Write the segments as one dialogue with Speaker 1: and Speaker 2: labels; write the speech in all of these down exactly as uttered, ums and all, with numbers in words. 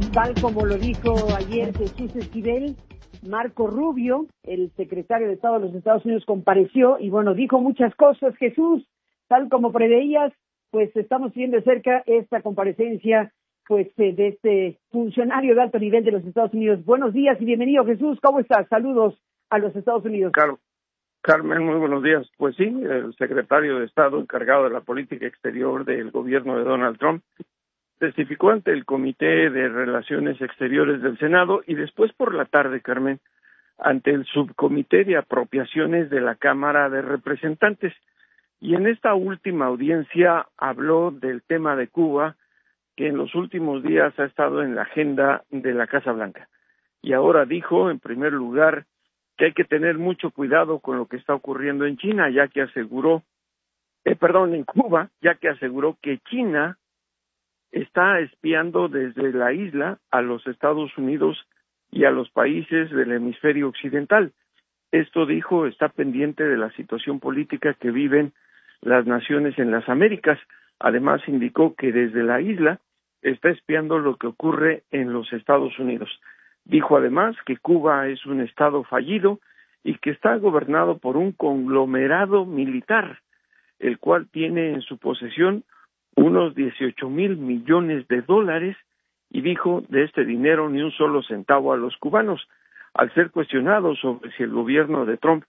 Speaker 1: Tal como lo dijo ayer Jesús Esquivel, Marco Rubio, el secretario de Estado de los Estados Unidos, compareció y bueno, dijo muchas cosas. Jesús, tal como preveías, pues estamos viendo de cerca esta comparecencia pues eh, de este funcionario de alto nivel de los Estados Unidos. Buenos días y bienvenido, Jesús. ¿Cómo estás? Saludos a los Estados Unidos.
Speaker 2: Car- Carmen, muy buenos días. Pues sí, el secretario de Estado encargado de la política exterior del gobierno de Donald Trump testificó ante el Comité de Relaciones Exteriores del Senado y después por la tarde, Carmen, ante el Subcomité de Apropiaciones de la Cámara de Representantes. Y en esta última audiencia habló del tema de Cuba, que en los últimos días ha estado en la agenda de la Casa Blanca. Y ahora dijo, en primer lugar, que hay que tener mucho cuidado con lo que está ocurriendo en China, ya que aseguró, eh, perdón, en Cuba, ya que aseguró que China está espiando desde la isla a los Estados Unidos y a los países del hemisferio occidental. Esto, dijo, está pendiente de la situación política que viven las naciones en las Américas. Además, indicó que desde la isla está espiando lo que ocurre en los Estados Unidos. Dijo además que Cuba es un estado fallido y que está gobernado por un conglomerado militar, el cual tiene en su posesión unos dieciocho mil millones de dólares, y dijo de este dinero ni un solo centavo a los cubanos. Al ser cuestionado sobre si el gobierno de Trump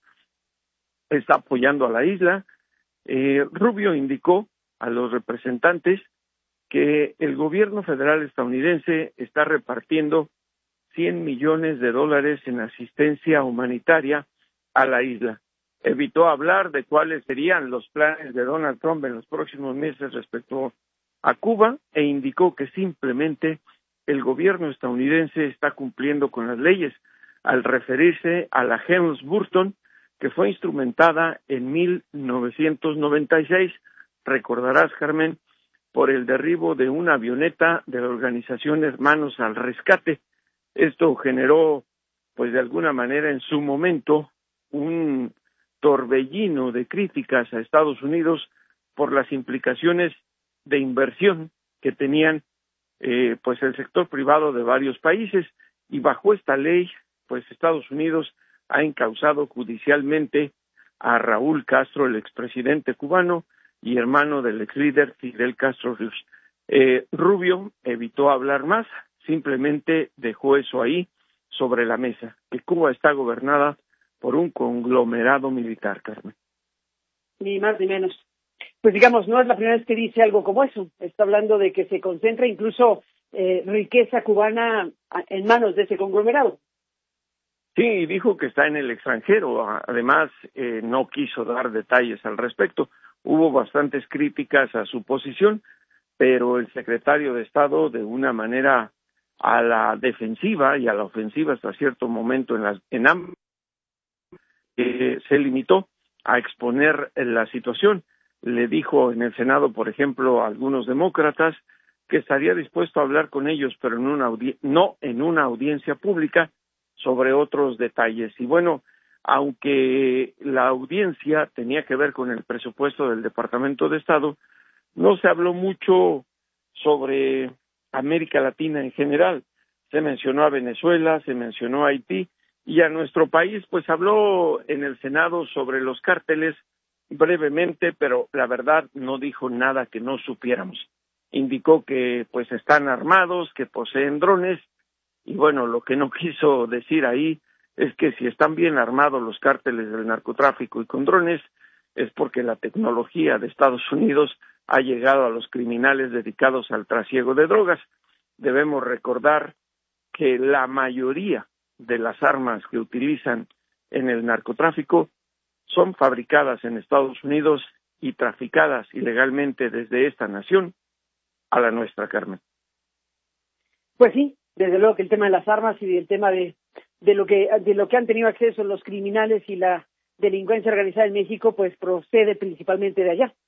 Speaker 2: está apoyando a la isla, eh, Rubio indicó a los representantes que el gobierno federal estadounidense está repartiendo cien millones de dólares en asistencia humanitaria a la isla. Evitó hablar de cuáles serían los planes de Donald Trump en los próximos meses respecto a Cuba e indicó que simplemente el gobierno estadounidense está cumpliendo con las leyes al referirse a la Helms-Burton, que fue instrumentada en mil novecientos noventa y seis, recordarás, Carmen, por el derribo de una avioneta de la organización Hermanos al Rescate. Esto generó, pues de alguna manera en su momento, un torbellino de críticas a Estados Unidos por las implicaciones de inversión que tenían eh, pues el sector privado de varios países, y bajo esta ley pues Estados Unidos ha encausado judicialmente a Raúl Castro, el expresidente cubano y hermano del exlíder Fidel Castro Ruz. Eh, Rubio evitó hablar más, simplemente dejó eso ahí sobre la mesa, que Cuba está gobernada por un conglomerado militar, Carmen.
Speaker 1: Ni más ni menos. Pues digamos, no es la primera vez que dice algo como eso. Está hablando de que se concentra incluso eh, riqueza cubana en manos de ese conglomerado.
Speaker 2: Sí, dijo que está en el extranjero. Además, eh, no quiso dar detalles al respecto. Hubo bastantes críticas a su posición, pero el secretario de Estado, de una manera a la defensiva y a la ofensiva hasta cierto momento en las en ambas, eh, se limitó a exponer la situación. Le dijo en el Senado, por ejemplo, a algunos demócratas que estaría dispuesto a hablar con ellos, pero en una audi- no en una audiencia pública, sobre otros detalles. Y bueno, aunque la audiencia tenía que ver con el presupuesto del Departamento de Estado, no se habló mucho sobre América Latina en general. Se mencionó a Venezuela, se mencionó a Haití, y a nuestro país, pues habló en el Senado sobre los cárteles brevemente, pero la verdad no dijo nada que no supiéramos. Indicó que pues están armados, que poseen drones, y bueno, lo que no quiso decir ahí es que si están bien armados los cárteles del narcotráfico y con drones, es porque la tecnología de Estados Unidos ha llegado a los criminales dedicados al trasiego de drogas. Debemos recordar que la mayoría de las armas que utilizan en el narcotráfico son fabricadas en Estados Unidos y traficadas ilegalmente desde esta nación a la nuestra, Carmen.
Speaker 1: Pues sí, desde luego que el tema de las armas y el tema de, de lo que de lo que han tenido acceso los criminales y la delincuencia organizada en México, pues procede principalmente de allá.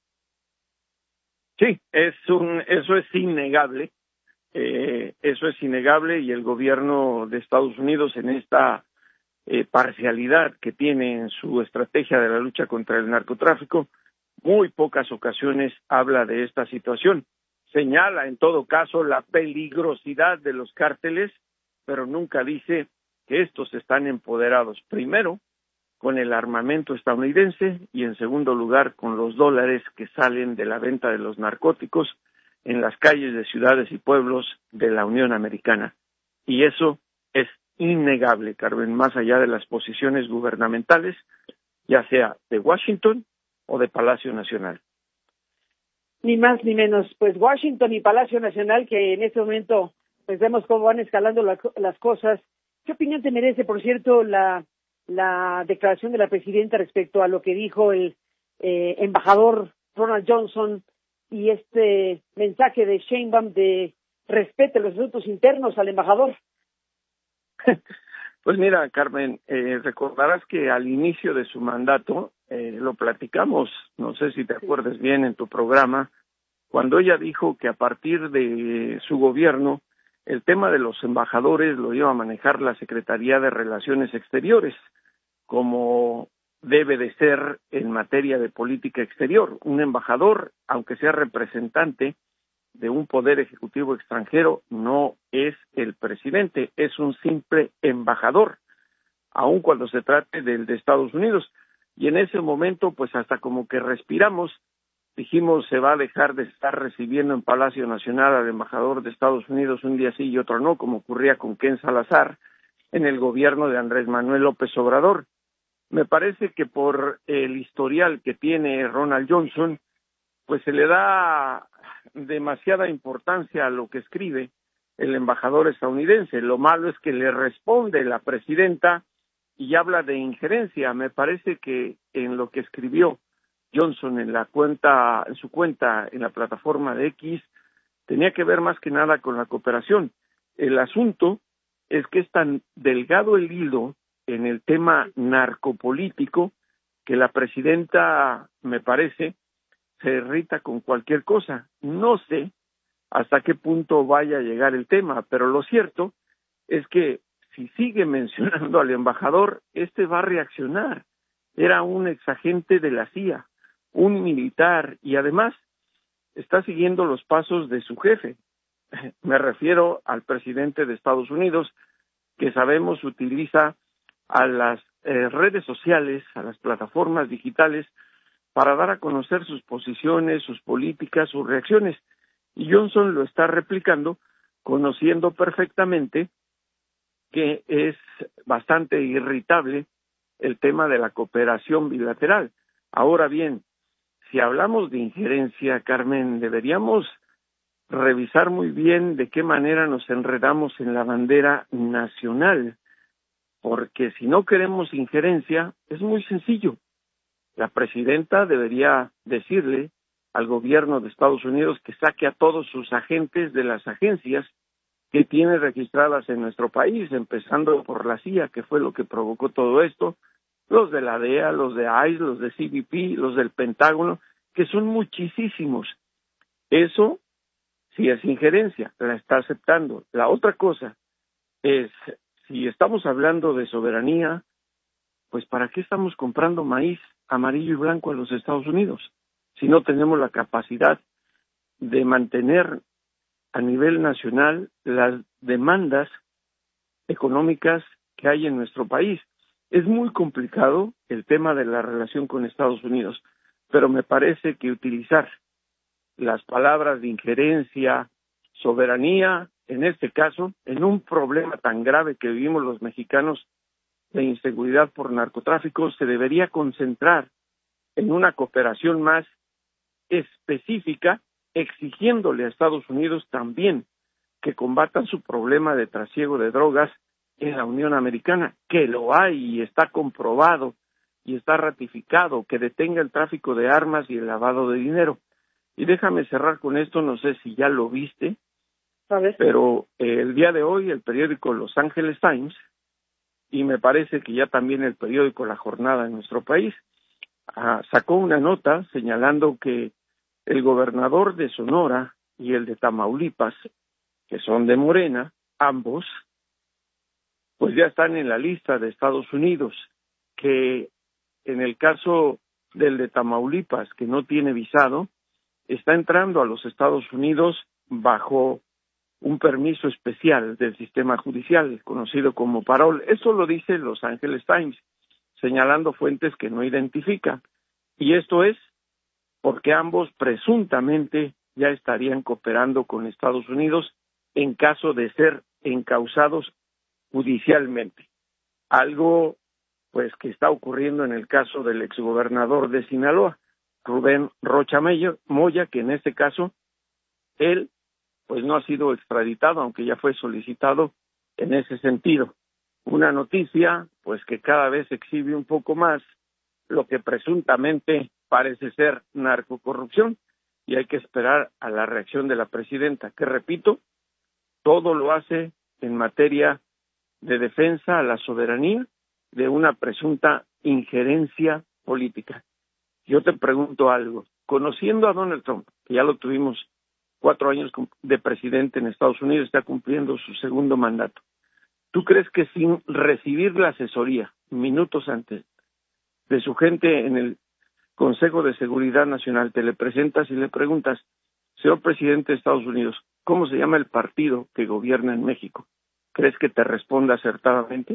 Speaker 2: Sí, es un, eso es innegable. Eh, eso es innegable, y el gobierno de Estados Unidos, en esta eh, parcialidad que tiene en su estrategia de la lucha contra el narcotráfico, muy pocas ocasiones habla de esta situación. señala en todo caso la peligrosidad de los cárteles, pero nunca dice que estos están empoderados, primero, con el armamento estadounidense y, en segundo lugar, con los dólares que salen de la venta de los narcóticos en las calles de ciudades y pueblos de la Unión Americana. Y eso es innegable, Carmen, más allá de las posiciones gubernamentales, ya sea de Washington o de Palacio Nacional.
Speaker 1: Ni más ni menos, pues Washington y Palacio Nacional, que en este momento pues vemos cómo van escalando la, las cosas. ¿Qué opinión te merece, por cierto, la la declaración de la presidenta respecto a lo que dijo el eh, embajador Ronald Johnson y este mensaje de Sheinbaum de respete los asuntos internos al embajador?
Speaker 2: Pues mira, Carmen, eh, recordarás que al inicio de su mandato, eh, lo platicamos, no sé si te acuerdas bien en tu programa, cuando ella dijo que a partir de su gobierno, el tema de los embajadores lo iba a manejar la Secretaría de Relaciones Exteriores, como debe de ser en materia de política exterior. Un embajador, aunque sea representante de un poder ejecutivo extranjero, no es el presidente, es un simple embajador, aun cuando se trate del de Estados Unidos. Y en ese momento, pues hasta como que respiramos, dijimos se va a dejar de estar recibiendo en Palacio Nacional al embajador de Estados Unidos un día sí y otro no, como ocurría con Ken Salazar en el gobierno de Andrés Manuel López Obrador. Me parece que por el historial que tiene Ronald Johnson, pues se le da demasiada importancia a lo que escribe el embajador estadounidense. Lo malo es que le responde la presidenta y habla de injerencia. Me parece que en lo que escribió Johnson en la cuenta, en su cuenta en la plataforma de X, tenía que ver más que nada con la cooperación. El asunto es que es tan delgado el hilo en el tema narcopolítico que la presidenta, me parece, se irrita con cualquier cosa. No sé hasta qué punto vaya a llegar el tema, pero lo cierto es que si sigue mencionando al embajador, este va a reaccionar. Era un exagente de la C I A, un militar, y además está siguiendo los pasos de su jefe. Me refiero al presidente de Estados Unidos, que sabemos utiliza a las eh, redes sociales, a las plataformas digitales, para dar a conocer sus posiciones, sus políticas, sus reacciones. Y Johnson lo está replicando, conociendo perfectamente que es bastante irritable el tema de la cooperación bilateral. Ahora bien, si hablamos de injerencia, Carmen, deberíamos revisar muy bien de qué manera nos enredamos en la bandera nacional, porque si no queremos injerencia, es muy sencillo. La presidenta debería decirle al gobierno de Estados Unidos que saque a todos sus agentes de las agencias que tiene registradas en nuestro país, empezando por la C I A, que fue lo que provocó todo esto, los de la D E A, los de I C E, los de C B P, los del Pentágono, que son muchísimos. Eso sí es injerencia, la está aceptando. La otra cosa es, si estamos hablando de soberanía, pues ¿para qué estamos comprando maíz amarillo y blanco a los Estados Unidos si no tenemos la capacidad de mantener a nivel nacional las demandas económicas que hay en nuestro país? Es muy complicado el tema de la relación con Estados Unidos, pero me parece que utilizar las palabras de injerencia, soberanía, en este caso, en un problema tan grave que vivimos los mexicanos de inseguridad por narcotráfico, se debería concentrar en una cooperación más específica, exigiéndole a Estados Unidos también que combatan su problema de trasiego de drogas en la Unión Americana, que lo hay y está comprobado y está ratificado, que detenga el tráfico de armas y el lavado de dinero. Y déjame cerrar con esto, no sé si ya lo viste, pero eh, el día de hoy el periódico Los Angeles Times, y me parece que ya también el periódico La Jornada en nuestro país, ah, sacó una nota señalando que el gobernador de Sonora y el de Tamaulipas, que son de Morena, ambos, pues ya están en la lista de Estados Unidos, que en el caso del de Tamaulipas, que no tiene visado, está entrando a los Estados Unidos bajo un permiso especial del sistema judicial, conocido como parol. Eso lo dice Los Angeles Times, señalando fuentes que no identifica. Y esto es porque ambos presuntamente ya estarían cooperando con Estados Unidos en caso de ser encausados judicialmente. Algo pues que está ocurriendo en el caso del exgobernador de Sinaloa, Rubén Rocha Moya, que en este caso él pues no ha sido extraditado, aunque ya fue solicitado en ese sentido. Una noticia pues que cada vez exhibe un poco más lo que presuntamente parece ser narcocorrupción, y hay que esperar a la reacción de la presidenta, que repito, todo lo hace en materia de defensa a la soberanía de una presunta injerencia política. Yo te pregunto algo, conociendo a Donald Trump, que ya lo tuvimos cuatro años de presidente en Estados Unidos, está cumpliendo su segundo mandato, ¿tú crees que sin recibir la asesoría minutos antes de su gente en el Consejo de Seguridad Nacional, te le presentas y le preguntas, señor presidente de Estados Unidos, ¿cómo se llama el partido que gobierna en México? ¿Crees que te responda acertadamente?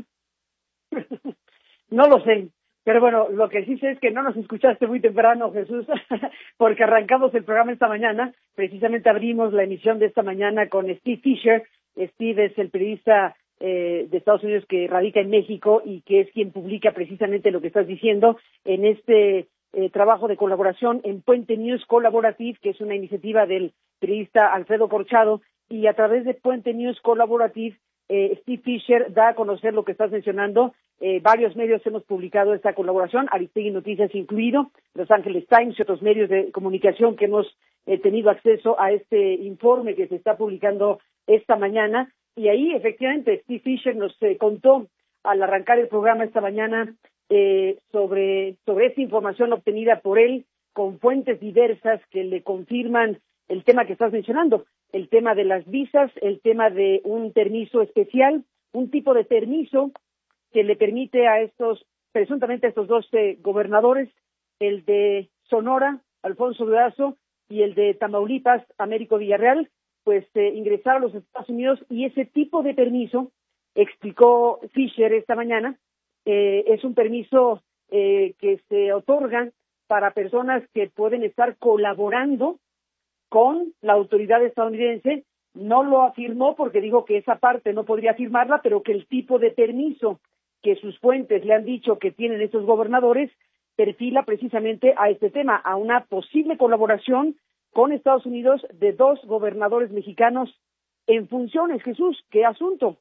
Speaker 1: No lo sé, pero bueno, lo que sí sé es que no nos escuchaste muy temprano, Jesús, porque arrancamos el programa esta mañana, precisamente abrimos la emisión de esta mañana con Steve Fisher. Steve es el periodista eh, de Estados Unidos que radica en México y que es quien publica precisamente lo que estás diciendo en este eh, trabajo de colaboración en Puente News Collaborative, que es una iniciativa del periodista Alfredo Corchado, y a través de Puente News Collaborative, eh, Steve Fisher da a conocer lo que estás mencionando. Eh, varios medios hemos publicado esta colaboración, Aristegui Noticias incluido, Los Angeles Times y otros medios de comunicación que hemos eh, tenido acceso a este informe que se está publicando esta mañana. Y ahí, efectivamente, Steve Fisher nos eh, contó al arrancar el programa esta mañana eh, sobre, sobre esta información obtenida por él con fuentes diversas que le confirman el tema que estás mencionando, el tema de las visas, el tema de un permiso especial, un tipo de permiso que le permite a estos, presuntamente a estos dos eh, gobernadores, el de Sonora, Alfonso Durazo, y el de Tamaulipas, Américo Villarreal, pues eh, ingresar a los Estados Unidos, y ese tipo de permiso, explicó Fisher esta mañana, eh, es un permiso eh, que se otorga para personas que pueden estar colaborando con la autoridad estadounidense. No lo afirmó porque dijo que esa parte no podría afirmarla, pero que el tipo de permiso que sus fuentes le han dicho que tienen estos gobernadores perfila precisamente a este tema, a una posible colaboración con Estados Unidos de dos gobernadores mexicanos en funciones. Jesús, ¿qué asunto?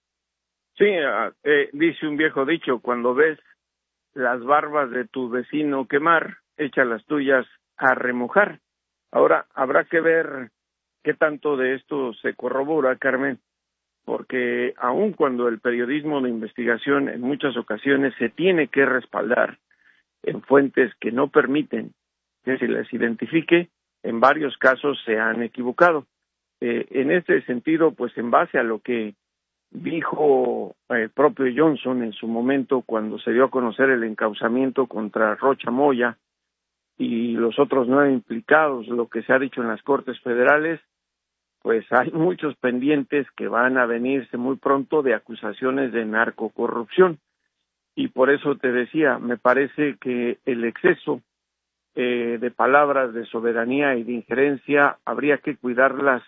Speaker 2: Sí, eh, dice un viejo dicho, cuando ves las barbas de tu vecino quemar, echa las tuyas a remojar. Ahora, habrá que ver qué tanto de esto se corrobora, Carmen, porque aun cuando el periodismo de investigación en muchas ocasiones se tiene que respaldar en fuentes que no permiten que se les identifique, en varios casos se han equivocado. Eh, en este sentido, pues en base a lo que dijo el propio Johnson en su momento cuando se dio a conocer el encauzamiento contra Rocha Moya y los otros nueve implicados, lo que se ha dicho en las Cortes Federales, pues hay muchos pendientes que van a venirse muy pronto de acusaciones de narcocorrupción. Y por eso te decía, me parece que el exceso eh, de palabras de soberanía y de injerencia habría que cuidarlas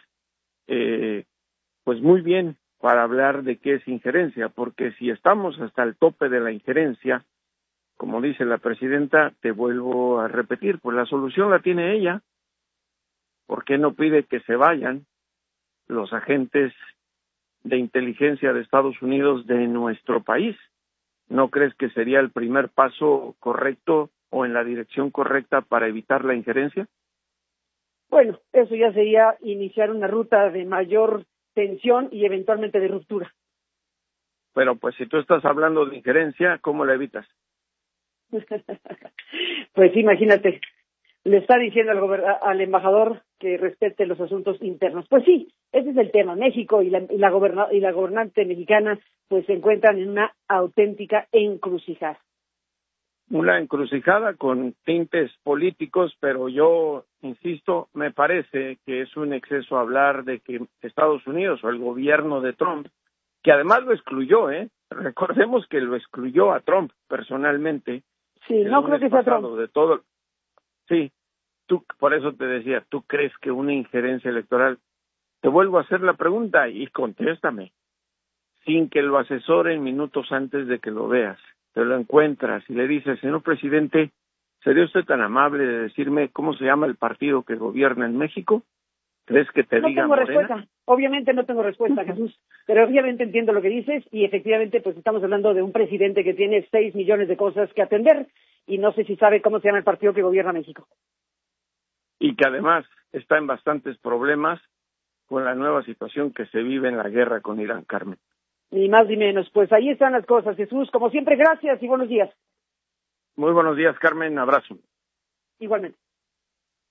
Speaker 2: eh, pues muy bien para hablar de qué es injerencia, porque si estamos hasta el tope de la injerencia, como dice la presidenta, te vuelvo a repetir, pues la solución la tiene ella. ¿Por qué no pide que se vayan los agentes de inteligencia de Estados Unidos de nuestro país? ¿No crees que sería el primer paso correcto o en la dirección correcta para evitar la injerencia?
Speaker 1: Bueno, eso ya sería iniciar una ruta de mayor tensión y eventualmente de ruptura.
Speaker 2: Pero pues si tú estás hablando de injerencia, ¿cómo la evitas?
Speaker 1: Pues imagínate, le está diciendo al, gober- al embajador que respete los asuntos internos. Pues sí, ese es el tema. México y la, y la, goberna- y la gobernante mexicana pues se encuentran en una auténtica encrucijada.
Speaker 2: una encrucijada con tintes políticos, pero yo insisto, me parece que es un exceso hablar de que Estados Unidos o el gobierno de Trump, que además lo excluyó, ¿eh? Recordemos que lo excluyó a Trump personalmente.
Speaker 1: Sí, no creo que sea Trump.
Speaker 2: De todo. Sí, tú, por eso te decía, ¿tú crees que una injerencia electoral? Te vuelvo a hacer la pregunta y contéstame. Sin que lo asesoren minutos antes de que lo veas, te lo encuentras y le dices, señor presidente, ¿sería usted tan amable de decirme cómo se llama el partido que gobierna en México? ¿Crees que te
Speaker 1: no
Speaker 2: diga
Speaker 1: tengo
Speaker 2: Morena?
Speaker 1: respuesta, obviamente no tengo respuesta, Jesús, pero obviamente entiendo lo que dices y efectivamente pues estamos hablando de un presidente que tiene seis millones de cosas que atender y no sé si sabe cómo se llama el partido que gobierna México.
Speaker 2: Y que además está en bastantes problemas con la nueva situación que se vive en la guerra con Irán, Carmen.
Speaker 1: Ni más ni menos, pues ahí están las cosas, Jesús, como siempre, gracias y buenos días.
Speaker 2: Muy buenos días, Carmen, abrazo.
Speaker 1: Igualmente.